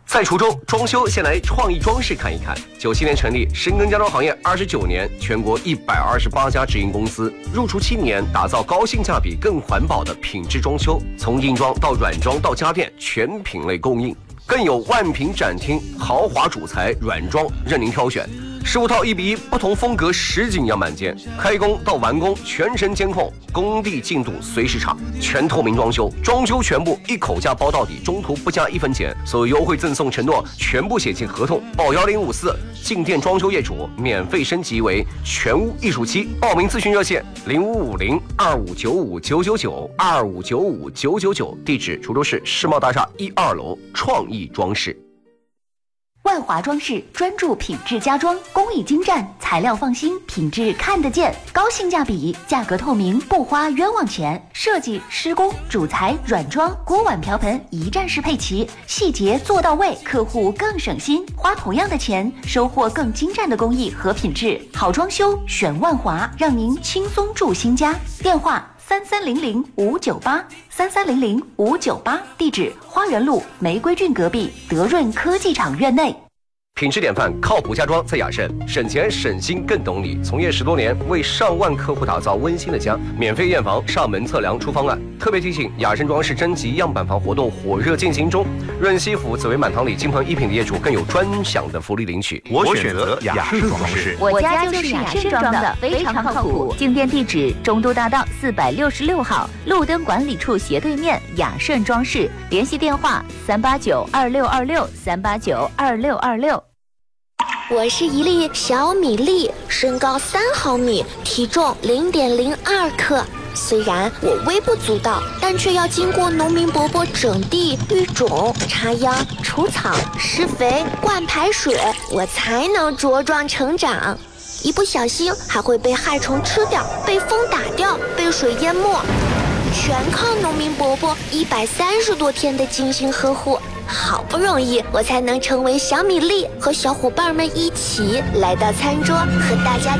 在滁州装修，先来创意装饰看一看。97年成立，深耕家装行业29年，全国128家直营公司，入驻7年，打造高性价比、更环保的品质装修，从硬装到软装到家电，全品类供应。更有万品展厅，豪华主材软装任您挑选，15套1:1，不同风格实景样板间，开工到完工全程监控，工地进度随时查，全透明装修，装修全部一口价包到底，中途不加1分钱，所有优惠赠送承诺全部写进合同，报1054，进店装修业主免费升级为全屋艺术期，报名咨询热线0550-2595-999，2595-999，地址滁州市世贸大厦1、2楼创意装饰。 万华装饰专注品质家装，工艺精湛，材料放心，品质看得见，高性价比，价格透明，不花冤枉钱。设计、施工、主材、软装、锅碗瓢盆一站式配齐，细节做到位，客户更省心，花同样的钱，收获更精湛的工艺和品质。好装修选万华，让您轻松住新家。电话3300-598，3300-598，地址花园路玫瑰郡隔壁德润科技厂院内。 品质典范，靠谱家装在雅盛，省钱省心更懂你。从业10多年，为上万客户打造温馨的家，免费验房、上门测量出方案。特别提醒，雅盛装饰征集样板房活动火热进行中，润西府、紫薇满堂里金鹏一品的业主更有专享的福利领取。 我选择雅盛装饰， 我家就是雅盛装的，非常靠谱。进店地址：中都大道466号，路灯管理处斜对面，雅盛装饰。联系电话389-2626，389-2626。 我是一粒小米粒，身高3毫米，体重0.02克。虽然我微不足道，但却要经过农民伯伯整地、育种、插秧、除草、施肥、灌排水，我才能茁壮成长。一不小心还会被害虫吃掉，被风打掉，被水淹没，全靠农民伯伯130多天的精心呵护。好不容易我才能成为小米粒，和小伙伴们一起来到餐桌，和大家